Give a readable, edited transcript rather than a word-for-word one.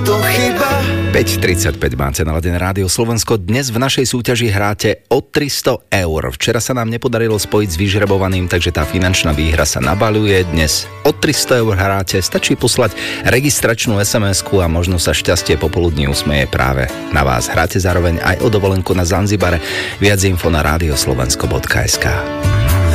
to chyba. 5.35 máte naladené Rádio Slovensko. Dnes v našej súťaži hráte o 300 eur. Včera sa nám nepodarilo spojiť s vyžrebovaným, takže tá finančná výhra sa nabaľuje. Dnes o 300 eur hráte. Stačí poslať registračnú SMS-ku a možno sa šťastie popoludní usmeje práve na vás. Hráte zároveň aj o dovolenku na Zanzibare. Viac info na radioslovensko.sk.